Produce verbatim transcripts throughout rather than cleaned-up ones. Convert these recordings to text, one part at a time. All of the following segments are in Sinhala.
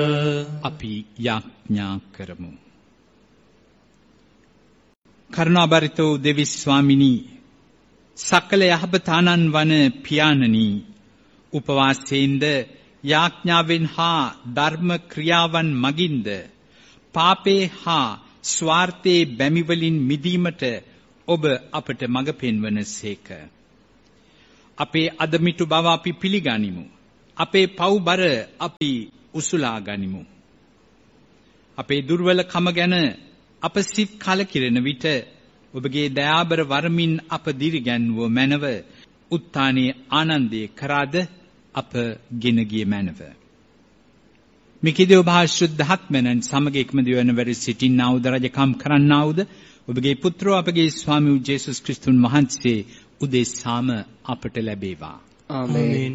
අපි යාඥා කරමු. කරුණාබරිතෝ දෙවි ස්වාමිනී, සකල යහපතානන් වන පියාණනී, උපවාසයෙන්ද යාඥාවෙන් හා ධර්ම ක්‍රියාවන් මගින්ද පාපේ හා ස්වාර්ථයේ බැමිවලින් මිදීමට ඔබ අපට මඟ පෙන්වන සේක. අපේ අදමිටු බව අපි පිළිගනිමු. අපේ පව්බර අපි උසුලා ගනිමු. අපේ දුර්වලකම ගැන අප සිත් කලකිරෙන විට ඔබගේ දයාබර වරමින් අප දිරිගැන්වුව මැනව උත්ථානයේ ආනන්දයේ කරාද අප ගෙන ගිය මැනව. මිකිදේ ඔබ ශුද්ධාත්මයන් සමග එක්මදී වන වැඩ සිටින්නා වූ රජකම් කරන්නා වූද ඔබගේ පුත්‍රෝ අපගේ ස්වාමී වූ ජේසුස් ක්‍රිස්තුන් වහන්සේ උදෙසාම අපට ලැබේවා. ආමේන්.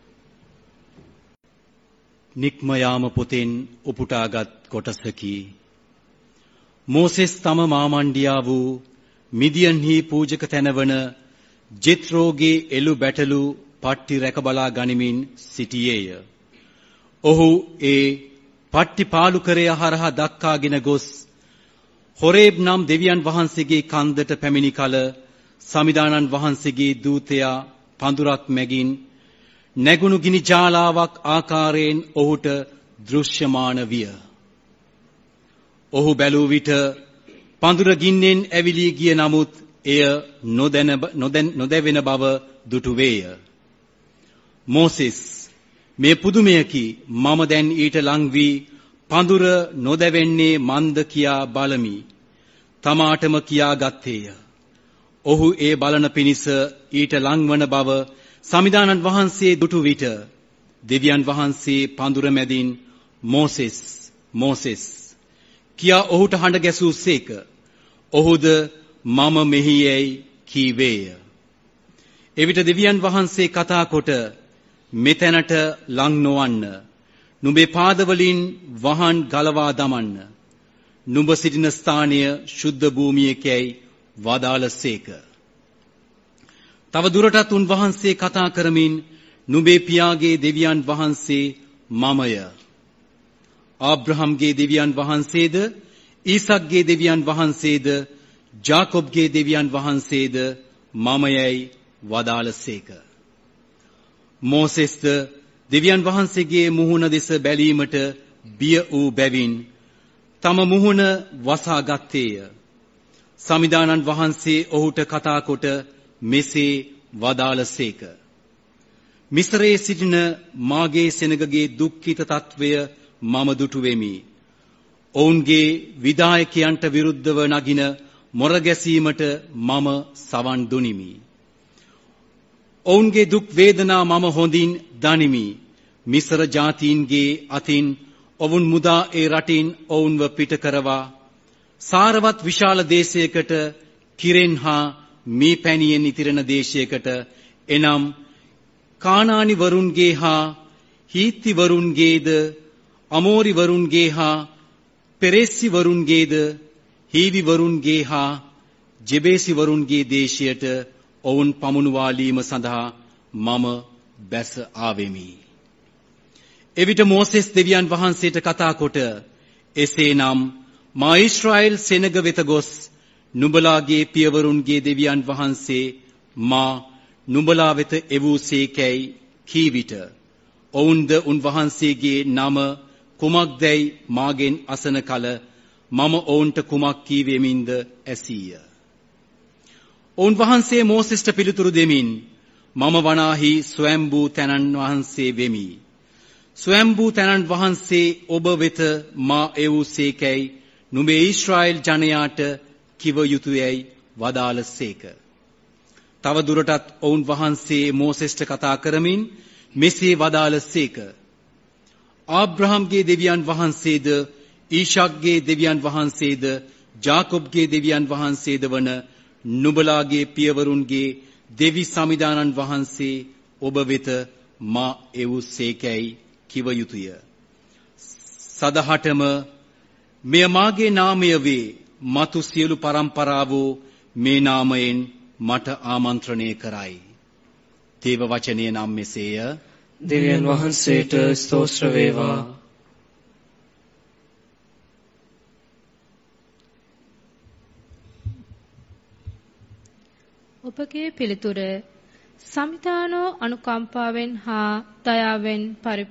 නික්ම යාම පොතෙන් උපුටාගත් කොටසකි. මෝසෙස් තම මාමණ්ඩියා වූ මිදියන්හි පූජක තැනවන ජෙත්‍රෝගේ එළු බැටළු පට්ටි රැක බලා ගනිමින් සිටියේය. ඔහු ඒ පට්ටි පාලු කරය හරහා දක්කාගෙන ගොස් හොරේබ් නම් දෙවියන් වහන්සේගේ කන්දට පැමිණි කල සමිදානන් වහන්සේගේ දූතයා පඳුරක් මැගින් නැගුණු ගිනි ජාලාවක් ආකාරයෙන් ඔහුට දෘශ්‍යමාන විය. ඔහු බැලූ විට පඳුර ගින්නෙන් ඇවිලී ගිය නමුත් එය නොදැන නොදැවෙන බව දුටු වේය. මෝසෙස්, මේ පුදුමයකි, මම දැන් ඊට ලං වී පඳුර නොදැවෙන්නේ මන්ද කියා බලමි. තමාටම කියා ගත්තේය. ඔහු ඒ බලන පිණිස ඊට ලංවන බව සමිදානන් වහන්සේ දුටු විට දෙවියන් වහන්සේ පඳුර මැදින් මෝසෙස් මෝසෙස් කියා ඔහුට හඬ ගැසූ සේක. ඔහුද මම මෙහි යැයි කීවේය. එවිට දෙවියන් වහන්සේ කතා කොට මෙතැනට ලං නොවන්න, නුඹේ පාදවලින් වහන් ගලවා දමන්න, නුඹ සිටින ස්ථානය ශුද්ධ භූමියකැයි වදාළසේක. තව දුරටත් උන්වහන්සේ කතා කරමින් නුඹේ පියාගේ දෙවියන් වහන්සේ මමය. ආබ්‍රහම්ගේ දෙවියන් වහන්සේද, ඊසක්ගේ දෙවියන් වහන්සේද, ජාකොබ්ගේ දෙවියන් වහන්සේද මමයයි වදාළසේක. මෝසෙස්ද දෙවියන් වහන්සේගේ මුහුණ දෙස බැලීමට බිය වූ බැවින් තම මුහුණ වසා ගත්තේය. සමිදානන් වහන්සේ ඔහුට කතා කොට මෙසේ වදාළසේක. මිස්රයේ සිටින මාගේ සෙනගගේ දුක්ඛිත තත්වය මම දුටු වෙමි. ඔවුන්ගේ විධායකයන්ට විරුද්ධව නගින මොර ගැසීමට මම සවන් දුනිමි. ඔවුන්ගේ දුක් වේදනා මම හොඳින් දනිමි. මිස්ර ජාතීන්ගේ අතින් ඔවුන් මුදා ඒ රටින් ඔවුන්ව පිට කරවා සාරවත් විශාල දේශයකට, කිරෙන් හා මී පැණියෙන් ඉතිරෙන දේශයකට, එනම් කානානි වරුන්ගේ හා හීත්ති වරුන්ගේද, අමෝරි වරුන්ගේ හා පෙරෙස්සි වරුන්ගේද, හීවි වරුන්ගේ හා ජෙබේසි වරුන්ගේ දේශයට ඔවුන් පමුණුවාලීම සඳහා මම බැස ආවෙමි. එවිට මෝසෙස් දෙවියන් වහන්සේට කතා කොට එසේනම් මා ඊශ්‍රායෙල් සෙනග වෙත ගොස් නුඹලාගේ පියවරුන්ගේ දෙවියන් වහන්සේ මා නුඹලා වෙත එවූසේකැයි කී විට ඔවුන්ද උන්වහන්සේගේ නම කුමක්දැයි මාගෙන් අසන කල මම ඔවුන්ට කුමක් කීවෙමින්ද ඇසීය. ඔවුන් වහන්සේ මෝසෙස්ට පිළිතුරු දෙමින් මම වනාහි ස්වයම්බූ තැනන් වහන්සේ වෙමි. ස්වයම්බූ තැනන් වහන්සේ ඔබ වෙත මා එවූසේකැයි නුඹේ ඊශ්‍රායෙල් ජනයාට කිව යුතුයයි වදාළසේක. තව දුරටත් ඔවුන් වහන්සේ මෝසෙස්ට කතා කරමින් මෙසේ වදාළසේක. ආබ්‍රහම්ගේ දෙවියන් වහන්සේද, ඊශාක්ගේ දෙවියන් වහන්සේද, ජාකොබ්ගේ දෙවියන් වහන්සේද වන නුඹලාගේ පියවරුන්ගේ දෙවි සමිදානන් වහන්සේ ඔබ වෙත මා එවූසේකැයි කිව යුතුය. සදහටම මෙය මාගේ නාමය වේ. මතු සියලු පරම්පරාවෝ මේ නාමයෙන් මට ආමන්ත්‍රණය කරයි. දේව වචනය නම් මෙසේය. දෙවියන් වහන්සේට ස්තෝත්‍ර වේවා. ඔබගේ පිළිතුර සමිතානෝ අනුකම්පාවෙන් හා දයාවෙන් පරි